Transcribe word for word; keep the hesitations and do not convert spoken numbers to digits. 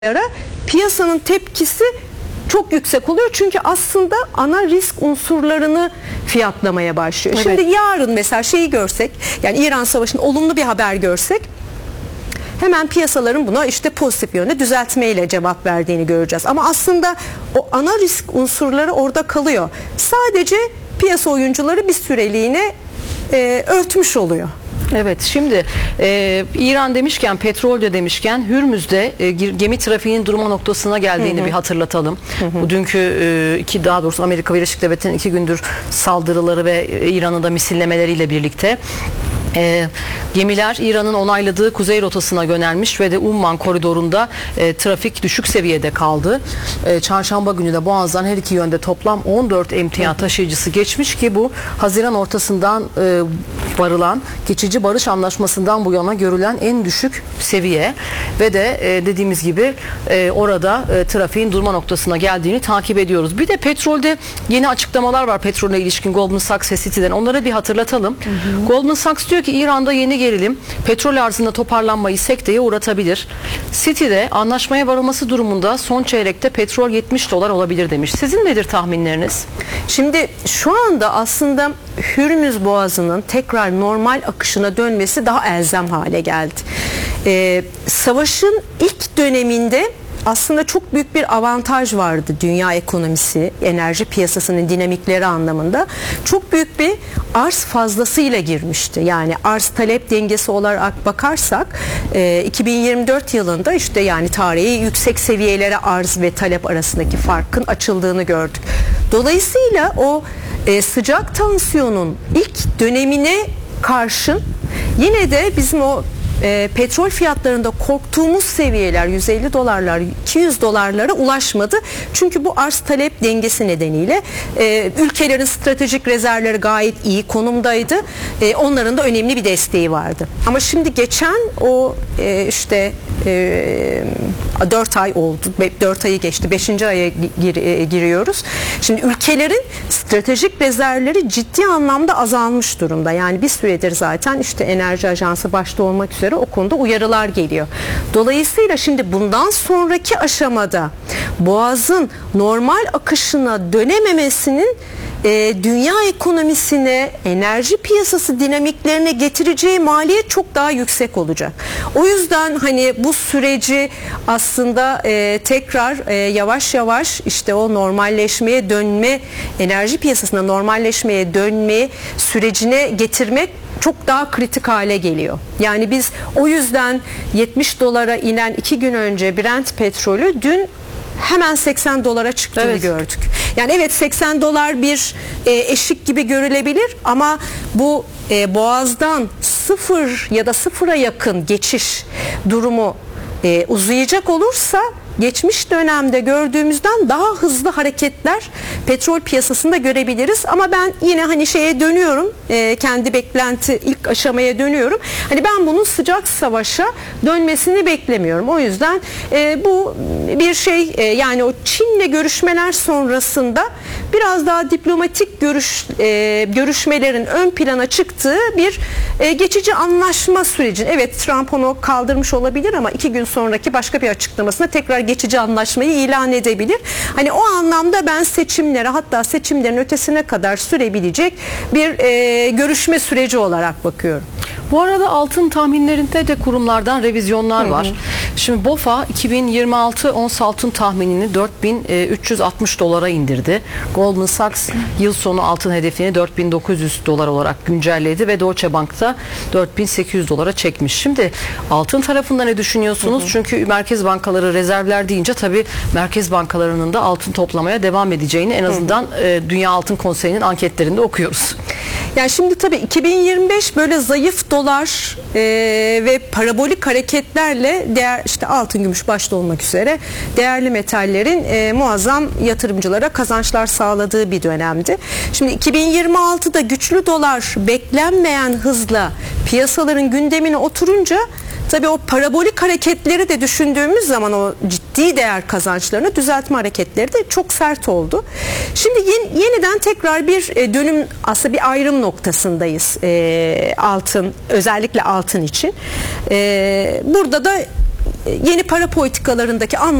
piyasanın tepkisi çok yüksek oluyor. Çünkü aslında ana risk unsurlarını fiyatlamaya başlıyor. Evet. Şimdi yarın mesela şeyi görsek, yani İran Savaşı'nın olumlu bir haber görsek, hemen piyasaların buna işte pozitif yönde düzeltmeyle cevap verdiğini göreceğiz. Ama aslında o ana risk unsurları orada kalıyor. Sadece piyasa oyuncuları bir süreliğine e, örtmüş oluyor. Evet, şimdi e, İran demişken, petrol de demişken, Hürmüz'de e, gemi trafiğinin durma noktasına geldiğini hı hı. bir hatırlatalım. Hı hı. Bu dünkü e, iki daha doğrusu Amerika Birleşik Devletleri'nin iki gündür saldırıları ve e, İran'ın da misillemeleriyle birlikte E, gemiler İran'ın onayladığı kuzey rotasına yönelmiş ve de Umman koridorunda e, trafik düşük seviyede kaldı. E, çarşamba günü de Boğaz'dan her iki yönde toplam on dört emtia taşıyıcısı geçmiş ki bu Haziran ortasından e, varılan geçici barış anlaşmasından bu yana görülen en düşük seviye ve de e, dediğimiz gibi e, orada e, trafiğin durma noktasına geldiğini takip ediyoruz. Bir de petrolde yeni açıklamalar var, petrole ilişkin Goldman Sachs ve Citi'den. Onları bir hatırlatalım. Hı hı. Goldman Sachs diyor ki İran'da yeni gerilim petrol arzında toparlanmayı sekteye uğratabilir. Citi'de anlaşmaya varılması durumunda son çeyrekte petrol yetmiş dolar olabilir demiş. Sizin nedir tahminleriniz? Şimdi şu anda aslında Hürmüz Boğazı'nın tekrar normal akışına dönmesi daha elzem hale geldi. Ee, savaşın ilk döneminde aslında çok büyük bir avantaj vardı dünya ekonomisi, enerji piyasasının dinamikleri anlamında. Çok büyük bir arz fazlasıyla girmişti. Yani arz talep dengesi olarak bakarsak iki bin yirmi dört yılında işte yani tarihi yüksek seviyelere arz ve talep arasındaki farkın açıldığını gördük. Dolayısıyla o sıcak tansiyonun ilk dönemine karşın yine de bizim o E, petrol fiyatlarında korktuğumuz seviyeler yüz elli dolarlar, iki yüz dolarlara ulaşmadı. Çünkü bu arz talep dengesi nedeniyle e, ülkelerin stratejik rezervleri gayet iyi konumdaydı. E, onların da önemli bir desteği vardı. Ama şimdi geçen o e, işte e, dört ay oldu. dört ayı geçti. beşinci aya gir, e, giriyoruz. Şimdi ülkelerin stratejik rezervleri ciddi anlamda azalmış durumda. Yani bir süredir zaten işte Enerji Ajansı başta olmak üzere o konuda uyarılar geliyor. Dolayısıyla şimdi bundan sonraki aşamada Boğaz'ın normal akışına dönememesinin e, dünya ekonomisine, enerji piyasası dinamiklerine getireceği maliyet çok daha yüksek olacak. O yüzden hani bu süreci aslında e, tekrar e, yavaş yavaş işte o normalleşmeye dönme, enerji piyasasına normalleşmeye dönme sürecine getirmek çok daha kritik hale geliyor. Yani biz o yüzden yetmiş dolara inen iki gün önce Brent petrolü dün hemen seksen dolara çıktığını evet. gördük. Yani evet, seksen dolar bir e, eşik gibi görülebilir ama bu e, Boğaz'dan sıfır ya da sıfıra yakın geçiş durumu e, uzayacak olursa geçmiş dönemde gördüğümüzden daha hızlı hareketler petrol piyasasında görebiliriz. Ama ben yine hani şeye dönüyorum, e, kendi beklenti ilk aşamaya dönüyorum. Hani ben bunun sıcak savaşa dönmesini beklemiyorum. O yüzden e, bu bir şey e, yani o Çin'le görüşmeler sonrasında biraz daha diplomatik görüş e, görüşmelerin ön plana çıktığı bir e, geçici anlaşma süreci. Evet, Trump onu kaldırmış olabilir ama iki gün sonraki başka bir açıklamasında tekrar geçici anlaşmayı ilan edebilir. Hani o anlamda ben seçimlere, hatta seçimlerin ötesine kadar sürebilecek bir e, görüşme süreci olarak bakıyorum. Bu arada altın tahminlerinde de kurumlardan revizyonlar var. Hı hı. Şimdi BOFA iki bin yirmi altı ons altın tahminini dört bin üç yüz altmış dolara indirdi. Goldman Sachs yıl sonu altın hedefini dört bin dokuz yüz dolar olarak güncelledi ve Deutsche Bank'ta dört bin sekiz yüz dolara çekmiş. Şimdi altın tarafında ne düşünüyorsunuz? Hı hı. Çünkü merkez bankaları rezervler deyince tabii merkez bankalarının da altın toplamaya devam edeceğini en azından hı hı. E, Dünya Altın Konseyi'nin anketlerinde okuyoruz. Yani şimdi tabii iki bin yirmi beş böyle zayıf dolar e, ve parabolik hareketlerle değer, işte altın, gümüş başta olmak üzere değerli metallerin e, muazzam yatırımcılara kazançlar sağladığı bir dönemdi. Şimdi iki bin yirmi altıda güçlü dolar beklenmeyen hızla piyasaların gündemine oturunca tabii o parabolik hareketleri de düşündüğümüz zaman o ciddi değer kazançlarını düzeltme hareketleri de çok sert oldu. Şimdi yeni, yeniden tekrar bir dönüm, aslında bir ayrım noktasındayız e, altın, özellikle altın için. E, burada da yeni para politikalarındaki